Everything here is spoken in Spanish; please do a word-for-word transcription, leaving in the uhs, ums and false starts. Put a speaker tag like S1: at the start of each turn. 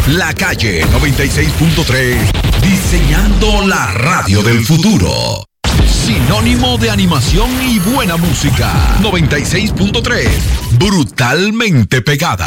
S1: La Calle noventa y seis punto tres, diseñando la radio del futuro. Sinónimo de animación y buena música. noventa y seis punto tres, brutalmente pegada.